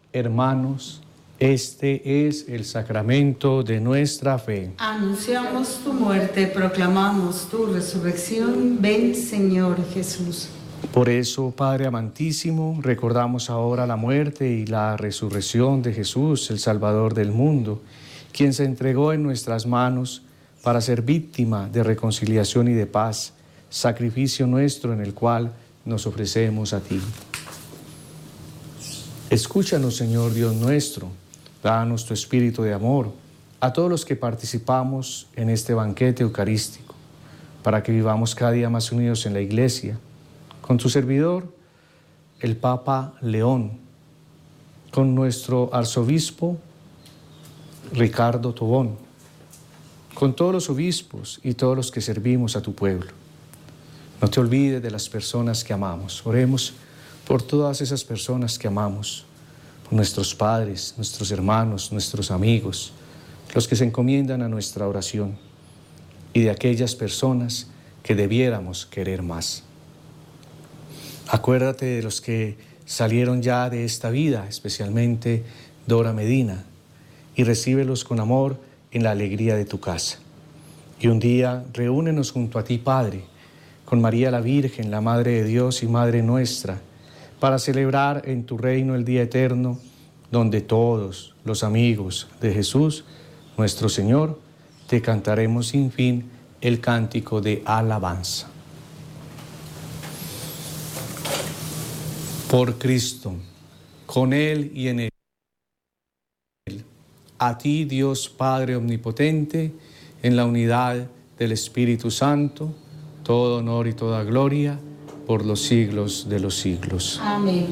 Hermanos, este es el sacramento de nuestra fe. Anunciamos tu muerte, proclamamos tu resurrección. Ven, Señor Jesús. Por eso, Padre amantísimo, recordamos ahora la muerte y la resurrección de Jesús, el Salvador del mundo, quien se entregó en nuestras manos para ser víctima de reconciliación y de paz, sacrificio nuestro en el cual nos ofrecemos a ti. Escúchanos, Señor Dios nuestro, danos tu espíritu de amor a todos los que participamos en este banquete eucarístico, para que vivamos cada día más unidos en la Iglesia, con tu servidor, el Papa León, con nuestro arzobispo Ricardo Tobón, con todos los obispos y todos los que servimos a tu pueblo. No te olvides de las personas que amamos. Oremos por todas esas personas que amamos, por nuestros padres, nuestros hermanos, nuestros amigos, los que se encomiendan a nuestra oración, y de aquellas personas que debiéramos querer más. Acuérdate de los que salieron ya de esta vida, especialmente Dora Medina, y recíbelos con amor en la alegría de tu casa. Y un día reúnenos junto a ti, Padre, con María la Virgen, la Madre de Dios y Madre nuestra, para celebrar en tu reino el día eterno, donde todos los amigos de Jesús, nuestro Señor, te cantaremos sin fin el cántico de alabanza. Por Cristo, con Él y en Él, a ti, Dios Padre Omnipotente, en la unidad del Espíritu Santo, todo honor y toda gloria, por los siglos de los siglos. Amén.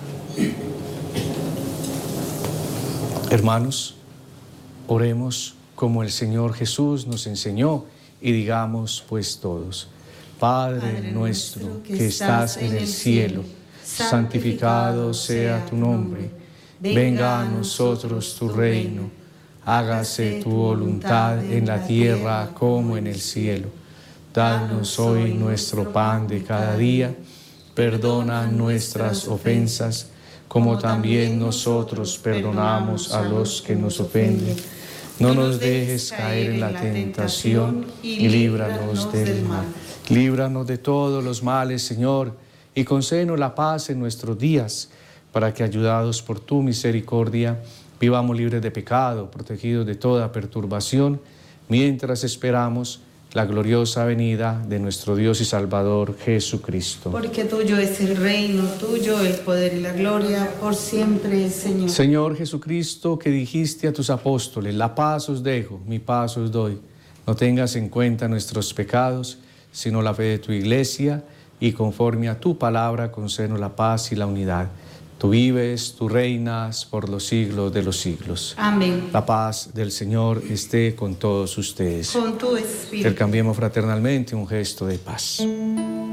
Hermanos, oremos como el Señor Jesús nos enseñó y digamos pues todos: Padre nuestro que estás en el cielo, santificado sea tu nombre. Venga a nosotros tu reino. Hágase tu voluntad en la tierra como en el cielo. Danos hoy nuestro pan de cada día. Perdona nuestras ofensas, como también nosotros perdonamos a los que nos ofenden. No nos dejes caer en la tentación y líbranos del mal. Líbranos de todos los males, Señor, y concédenos la paz en nuestros días, para que, ayudados por tu misericordia, vivamos libres de pecado, protegidos de toda perturbación, mientras esperamos la gloriosa venida de nuestro Dios y Salvador Jesucristo. Porque tuyo es el reino, tuyo el poder y la gloria, por siempre, Señor. Señor Jesucristo, que dijiste a tus apóstoles: la paz os dejo, mi paz os doy. No tengas en cuenta nuestros pecados, sino la fe de tu Iglesia, y conforme a tu palabra, concédenos la paz y la unidad. Tú vives, tú reinas por los siglos de los siglos. Amén. La paz del Señor esté con todos ustedes. Con tu espíritu. Intercambiemos fraternalmente un gesto de paz.